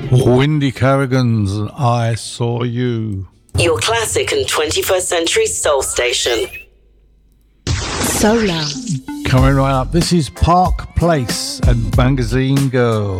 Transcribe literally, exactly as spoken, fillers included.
Windy Carrigan's I Saw You. Your classic and twenty-first century soul station. Solar. Coming right up, this is Park Place and Magazine Girl.